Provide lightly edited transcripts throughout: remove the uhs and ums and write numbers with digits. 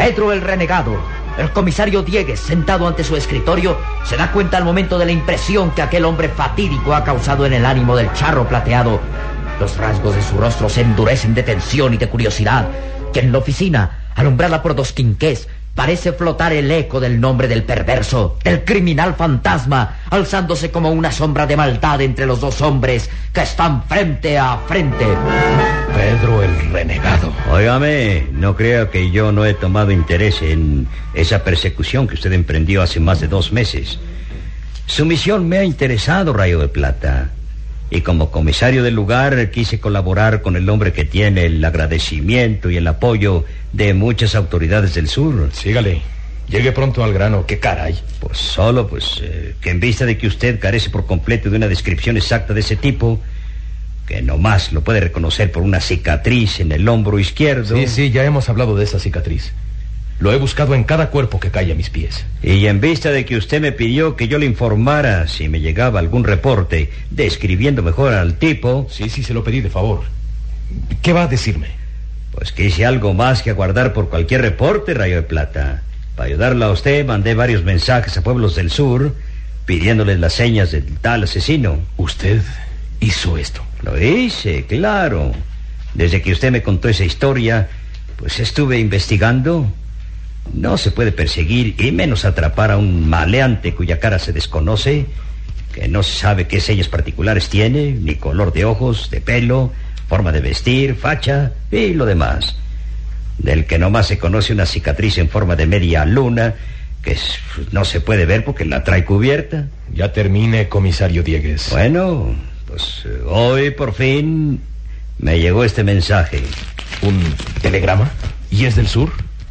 Pedro el renegado. El comisario Diegues, sentado ante su escritorio, se da cuenta al momento de la impresión que aquel hombre fatídico ha causado en el ánimo del charro plateado. Los rasgos de su rostro se endurecen de tensión y de curiosidad, que en la oficina, alumbrada por dos quinqués, parece flotar el eco del nombre del perverso, del criminal fantasma, alzándose como una sombra de maldad entre los dos hombres que están frente a frente. Pedro el renegado. Óigame, no crea que yo no he tomado interés en esa persecución que usted emprendió hace más de 2 meses. Su misión me ha interesado, Rayo de Plata. Y como comisario del lugar quise colaborar con el hombre que tiene el agradecimiento y el apoyo de muchas autoridades del sur. Sígale, llegue pronto al grano, ¿qué caray? Pues solo, que en vista de que usted carece por completo de una descripción exacta de ese tipo, que nomás lo puede reconocer por una cicatriz en el hombro izquierdo. Sí, ya hemos hablado de esa cicatriz. Lo he buscado en cada cuerpo que cae a mis pies. Y en vista de que usted me pidió que yo le informara si me llegaba algún reporte describiendo mejor al tipo... Sí, se lo pedí de favor. ¿Qué va a decirme? Pues que hice algo más que aguardar por cualquier reporte, Rayo de Plata. Para ayudarla a usted mandé varios mensajes a pueblos del sur pidiéndoles las señas del tal asesino. ¿Usted hizo esto? Lo hice, claro. Desde que usted me contó esa historia, pues estuve investigando. No se puede perseguir y menos atrapar a un maleante cuya cara se desconoce, que no se sabe qué sellas particulares tiene, ni color de ojos, de pelo, forma de vestir, facha y lo demás. Del que nomás se conoce una cicatriz en forma de media luna, que no se puede ver porque la trae cubierta. Ya termine, comisario Diegues. Bueno, pues hoy por fin me llegó este mensaje. ¿Un telegrama? ¿Y es del sur?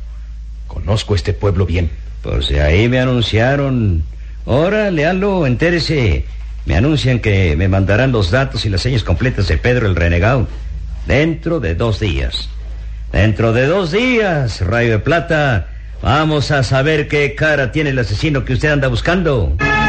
Conozco este pueblo bien. Pues de ahí me anunciaron. Ahora, léalo, entérese. Me anuncian que me mandarán los datos y las señas completas de Pedro el renegado dentro de 2 días. Dentro de 2 días, Rayo de Plata, vamos a saber qué cara tiene el asesino que usted anda buscando.